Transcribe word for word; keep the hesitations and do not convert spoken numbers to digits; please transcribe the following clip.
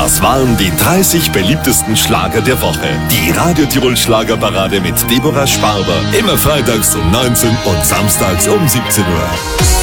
Das waren die dreißig beliebtesten Schlager der Woche. Die Radio Tirol Schlagerparade mit Deborah Sparber. Immer freitags um neunzehn und samstags um siebzehn Uhr.